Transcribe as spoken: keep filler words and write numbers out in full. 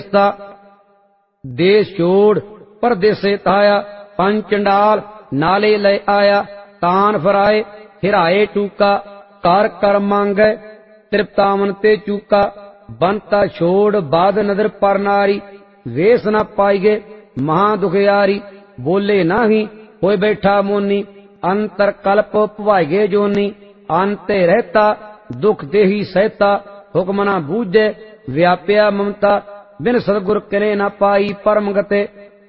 दा देश छोड़ परदेसे ताया पंच चंडाल नाले ले आया तान फराए हिराए टूका कार कर मांगे तृप्तावन ते चूका बनता छोड़ बाद नदर पर नारी वेस न पाईगे महा दुखियारी बोले नाही होए बैठा मोनी अंतर कल्प भवाइगे जोनी अंते रहता दुख देही सहता हुक्म न बूझे व्याप्या ममता बिन सदगुर करे न पाई परम गते